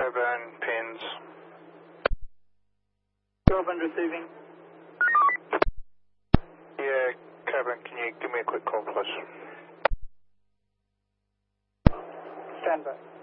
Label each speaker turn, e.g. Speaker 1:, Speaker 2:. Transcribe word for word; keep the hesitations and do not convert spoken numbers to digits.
Speaker 1: Coburn, pins.
Speaker 2: Coburn receiving.
Speaker 1: Yeah, Coburn, can you give me a quick call, please?
Speaker 2: Stand by.